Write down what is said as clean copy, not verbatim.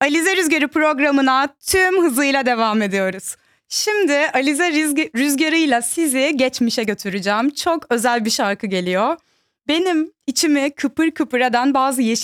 Alize Rüzgarı programına tüm hızıyla devam ediyoruz. Şimdi Alize Rüzgarı'yla sizi geçmişe götüreceğim. Çok özel bir şarkı geliyor. Benim içimi kıpır kıpır eden bazı